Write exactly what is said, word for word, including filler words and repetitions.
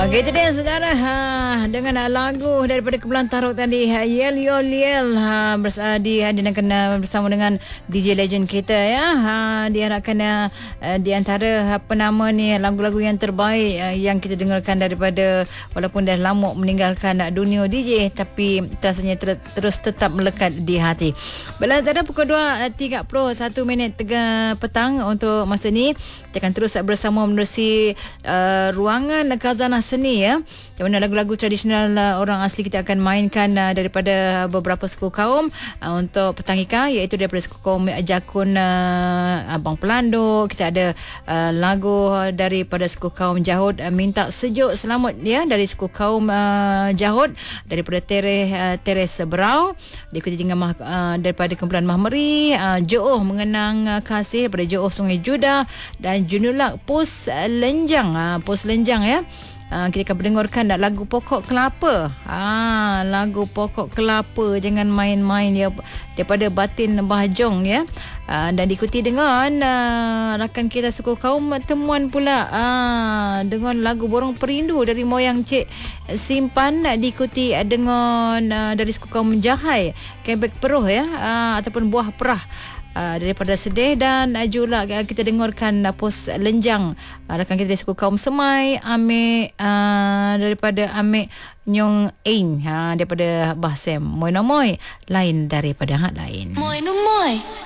Okey, itu dia saudara, ha, dengan uh, lagu daripada Kumpulan Taruk tadi, ha, Yel Yol Yel, ha, bersama di hadirkan uh, bersama dengan D J legend kita ya. Ha, diharapkan uh, di antara apa nama ni lagu-lagu yang terbaik uh, yang kita dengarkan daripada walaupun dah lama meninggalkan uh, dunia D J, tapi rasanya ter, terus tetap melekat di hati. Baiklah saudara, pukul dua tiga puluh satu minit tiga petang untuk masa ni kita akan terus bersama menerusi uh, ruangan khazanah seni ya. Di mana lagu-lagu tradisional uh, orang asli kita akan mainkan uh, daripada beberapa suku kaum uh, untuk petang ika, iaitu daripada suku kaum Jakun, uh, Abang Pelanduk. Kita ada uh, lagu daripada suku kaum Jahud, uh, Minta Sejuk Selamat ya, dari suku kaum uh, Jahud, daripada Teres uh, Teres Berau, diikuti dengan uh, daripada kumpulan Mahmeri, uh, Jo'oh Mengenang uh, Kasih daripada Jo'oh Sungai Judah, dan Junulak Pos Lenjang, uh, Pos Lenjang ya. Uh, kita akan mendengarkan lagu Pokok Kelapa. Ah, lagu Pokok Kelapa, jangan main-main ya, daripada Batin Bahjong ya. Uh, dan diikuti dengan uh, rakan kita suku kaum Temuan pula, uh, dengan lagu Borong Perindu dari Moyang Cik Simpan, diikuti dengan uh, dari suku kaum Jahai, Kebek Peruh ya, uh, ataupun Buah Perah. Uh, daripada Sedih, dan uh, juga uh, kita dengarkan uh, Pos Lenjang, uh, rakan kita dari suku kaum Semai, Amik uh, daripada Amik Nyong Ein, uh, daripada Bahsem. Moy no moy, lain daripada hak lain. Moy no moy.